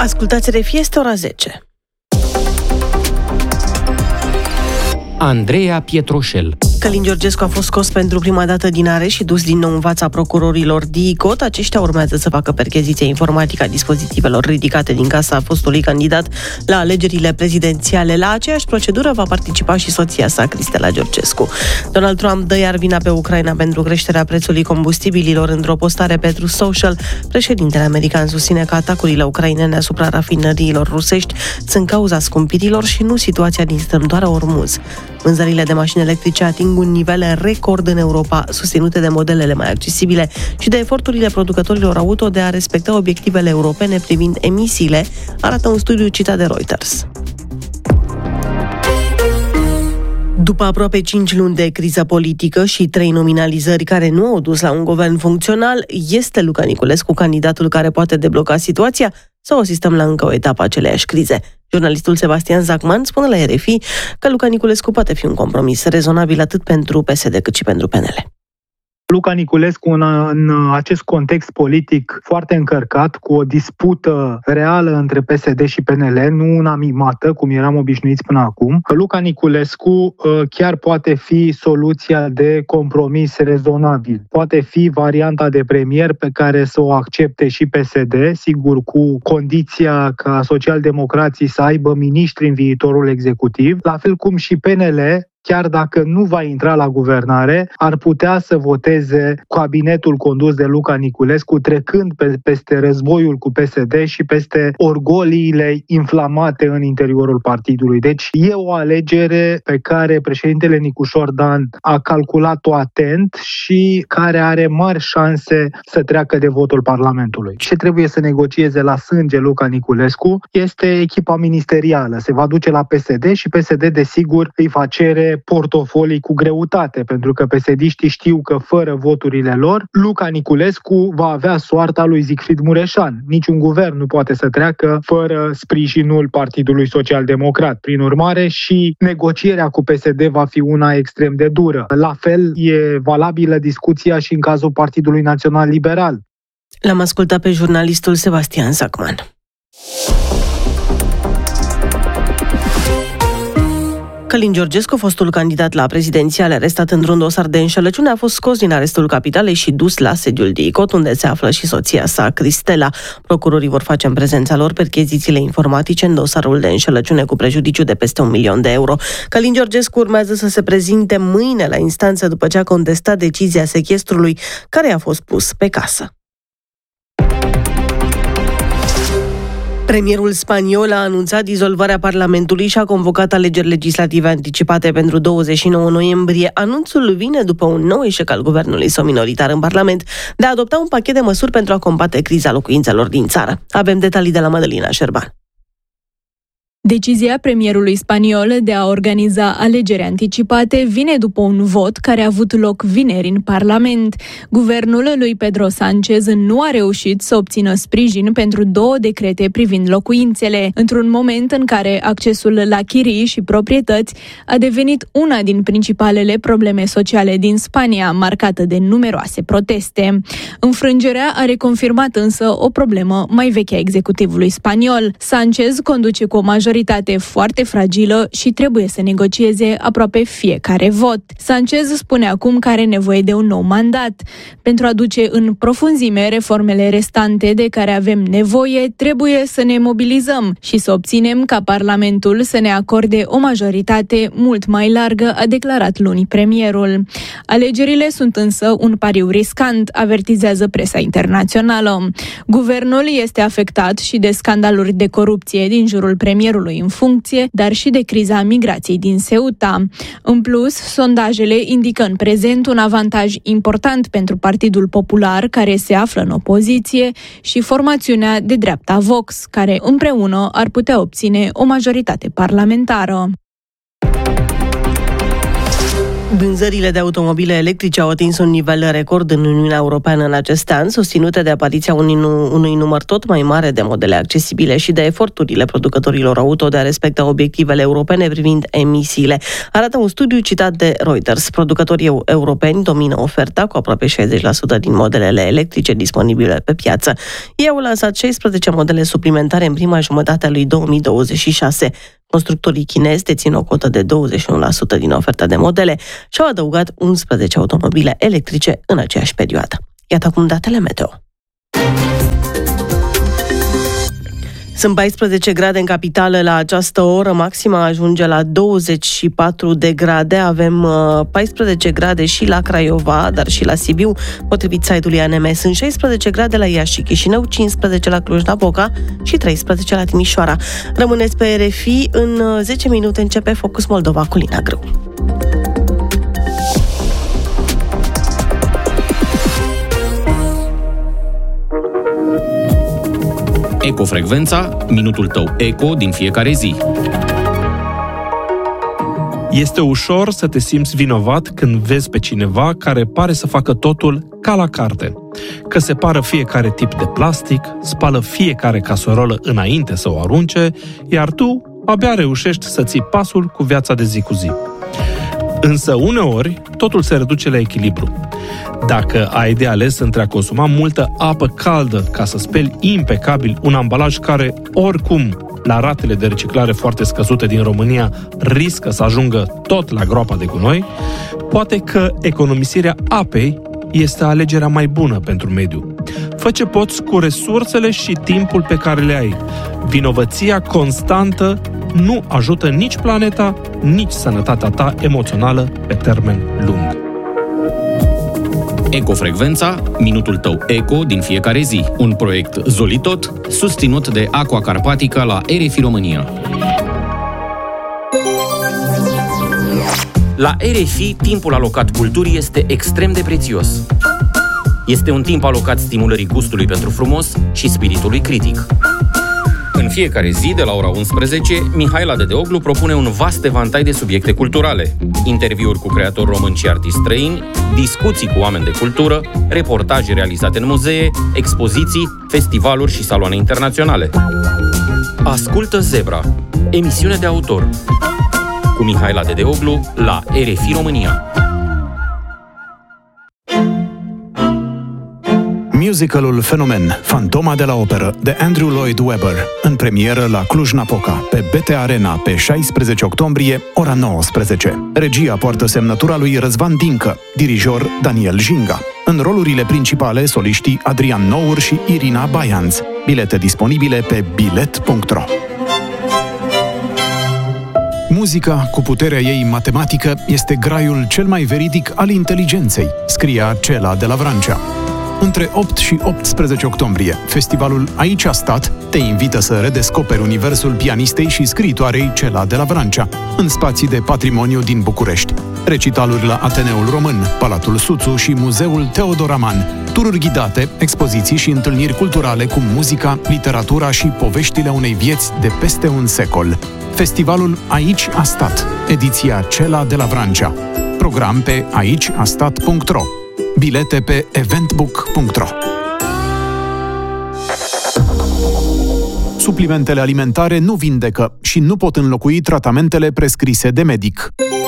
Ascultați RFI, este ora 10. Andreea Pietroșel. Călin Georgescu a fost scos pentru prima dată din areszt și dus din nou în fața procurorilor DICOT. Aceștia urmează să facă percheziția informatică a dispozitivelor ridicate din casa fostului candidat la alegerile prezidențiale. La aceeași procedură va participa și soția sa, Cristela Georgescu. Donald Trump dă iar vina pe Ucraina pentru creșterea prețului combustibililor. Într-o postare pe Truth Social, președintele american susține că atacurile ucrainene asupra rafinăriilor rusești sunt cauza scumpirilor și nu situația din strâmtoarea Ormuz. Vânzările de mașini electrice ating un nivel record în Europa, susținute de modelele mai accesibile și de eforturile producătorilor auto de a respecta obiectivele europene privind emisiile, arată un studiu citat de Reuters. După aproape 5 luni de criză politică și 3 nominalizări care nu au dus la un guvern funcțional, este Luca Niculescu candidatul care poate debloca situația sau asistăm la încă o etapă a aceleiași crize? Jurnalistul Sebastian Zacman spune la RFI că Luca Niculescu poate fi un compromis rezonabil atât pentru PSD cât și pentru PNL. Luca Niculescu, în acest context politic foarte încărcat, cu o dispută reală între PSD și PNL, nu una mimată, cum eram obișnuiți până acum, Luca Niculescu chiar poate fi soluția de compromis rezonabil. Poate fi varianta de premier pe care să o accepte și PSD, sigur cu condiția ca socialdemocrații să aibă miniștri în viitorul executiv, la fel cum și PNL, chiar dacă nu va intra la guvernare, ar putea să voteze cabinetul condus de Luca Niculescu, trecând peste războiul cu PSD și peste orgoliile inflamate în interiorul partidului. Deci e o alegere pe care președintele Nicușor Dan a calculat-o atent și care are mari șanse să treacă de votul Parlamentului. Ce trebuie să negocieze la sânge Luca Niculescu este echipa ministerială. Se va duce la PSD și PSD, desigur, îi va cere portofolii cu greutate, pentru că PSD-știi știu că fără voturile lor, Luca Niculescu va avea soarta lui Siegfried Mureșan. Niciun guvern nu poate să treacă fără sprijinul Partidului Social-Democrat. Prin urmare, și negocierea cu PSD va fi una extrem de dură. La fel, e valabilă discuția și în cazul Partidului Național Liberal. L-am ascultat pe jurnalistul Sebastian Zacman. Călin Georgescu, fostul candidat la prezidențiale arestat într-un dosar de înșelăciune, a fost scos din arestul capitalei și dus la sediul DICOT, unde se află și soția sa, Cristela. Procurorii vor face în prezența lor perchezițiile informatice în dosarul de înșelăciune cu prejudiciu de peste 1 milion de euro. Călin Georgescu urmează să se prezinte mâine la instanță după ce a contestat decizia sechestrului care a fost pus pe casă. Premierul spaniol a anunțat dizolvarea Parlamentului și a convocat alegeri legislative anticipate pentru 29 noiembrie. Anunțul vine după un nou eșec al guvernului său minoritar în Parlament de a adopta un pachet de măsuri pentru a combate criza locuințelor din țară. Avem detalii de la Mădălina Șerban. Decizia premierului spaniol de a organiza alegeri anticipate vine după un vot care a avut loc vineri în Parlament. Guvernul lui Pedro Sánchez nu a reușit să obțină sprijin pentru 2 decrete privind locuințele, într-un moment în care accesul la chirii și proprietăți a devenit una din principalele probleme sociale din Spania, marcată de numeroase proteste. Înfrângerea a reconfirmat însă o problemă mai veche a executivului spaniol. Sánchez conduce cu o majoritate foarte fragilă și trebuie să negocieze aproape fiecare vot. Sánchez spune acum că are nevoie de un nou mandat. Pentru a duce în profunzime reformele restante de care avem nevoie, trebuie să ne mobilizăm și să obținem ca Parlamentul să ne acorde o majoritate mult mai largă, a declarat luni premierul. Alegerile sunt însă un pariu riscant, avertizează presa internațională. Guvernul este afectat și de scandaluri de corupție din jurul premierului în funcție, dar și de criza migrației din Ceuta. În plus, sondajele indică în prezent un avantaj important pentru Partidul Popular, care se află în opoziție, și formațiunea de dreapta Vox, care împreună ar putea obține o majoritate parlamentară. Vânzările de automobile electrice au atins un nivel record în Uniunea Europeană în acest an, susținute de apariția unui număr tot mai mare de modele accesibile și de eforturile producătorilor auto de a respecta obiectivele europene privind emisiile. Arată un studiu citat de Reuters. Producătorii europeni domină oferta cu aproape 60% din modelele electrice disponibile pe piață. Ei au lansat 16 modele suplimentare în prima jumătate a lui 2026. Constructorii chinezi dețin o cotă de 21% din oferta de modele și au adăugat 11 automobile electrice în aceeași perioadă. Iată acum datele meteo. Sunt 14 grade în capitală la această oră, maxima ajunge la 24 de grade. Avem 14 grade și la Craiova, dar și la Sibiu, potrivit site-ului ANM. Sunt 16 grade la Iași și Chișinău, 15 la Cluj-Napoca și 13 la Timișoara. Rămâneți pe RFI, în 10 minute începe Focus Moldova cu Lina Grâu. Ecofrecvența, minutul tău eco din fiecare zi. Este ușor să te simți vinovat când vezi pe cineva care pare să facă totul ca la carte. Că separă fiecare tip de plastic, spală fiecare caserolă înainte să o arunce, iar tu abia reușești să ții pasul cu viața de zi cu zi. Însă uneori totul se reduce la echilibru. Dacă ai de ales între a consuma multă apă caldă ca să speli impecabil un ambalaj care, oricum, la ratele de reciclare foarte scăzute din România, riscă să ajungă tot la groapa de gunoi, poate că economisirea apei este alegerea mai bună pentru mediu. Fă ce poți cu resursele și timpul pe care le ai. Vinovăția constantă nu ajută nici planeta, nici sănătatea ta emoțională pe termen lung. Ecofrecvența, minutul tău eco din fiecare zi. Un proiect Zolitot, susținut de Aqua Carpatica la RFI România. La RFI, timpul alocat culturii este extrem de prețios. Este un timp alocat stimulării gustului pentru frumos și spiritului critic. În fiecare zi, de la ora 11, Mihaela Dedeoglu propune un vast evantai de subiecte culturale. Interviuri cu creatori români și artiști străini, discuții cu oameni de cultură, reportaje realizate în muzee, expoziții, festivaluri și saloane internaționale. Ascultă Zebra, emisiune de autor, cu Mihaela Dedeoglu la RFI România. Musicalul Fenomen, Fantoma de la Operă, de Andrew Lloyd Webber, în premieră la Cluj-Napoca, pe BT Arena, pe 16 octombrie, ora 19. Regia poartă semnătura lui Răzvan Dincă, dirijor Daniel Jinga. În rolurile principale, soliștii Adrian Nour și Irina Baianț. Bilete disponibile pe bilet.ro. Muzica, cu puterea ei matematică, este graiul cel mai veridic al inteligenței, scria Cela de la Vrancea. Între 8 și 18 octombrie, festivalul Aici a stat te invită să redescoperi universul pianistei și scriitoarei Cela de la Vrancea, în spații de patrimoniu din București. Recitaluri la Ateneul Român, Palatul Suțu și Muzeul Teodor Aman, tururi ghidate, expoziții și întâlniri culturale cu muzica, literatura și poveștile unei vieți de peste un secol. Festivalul Aici a stat, ediția Cela de la Vrancea. Program pe aiceastat.ro. Bilete pe eventbook.ro. Suplimentele alimentare nu vindecă și nu pot înlocui tratamentele prescrise de medic.